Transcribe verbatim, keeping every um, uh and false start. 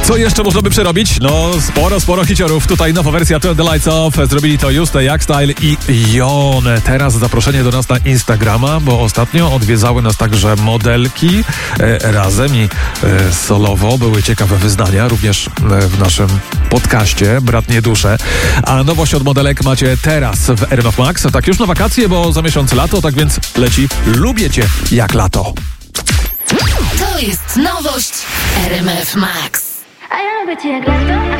Co jeszcze można by przerobić? No, sporo, sporo hiciorów. Tutaj nowa wersja Turn the Lights Off. Zrobili to Juste, Jackstyle i Jon. Teraz zaproszenie do nas na Instagrama, bo ostatnio odwiedzały nas także modelki e, razem i e, solowo. Były ciekawe wyznania, również e, w naszym podcaście Brat Nie Duszę. A nowość od modelek macie teraz w R M F Max. Tak już na wakacje, bo za miesiąc lato, tak więc leci Lubię Cię jak lato. To jest nowość R M F Max. A ja lubię cię jak lato.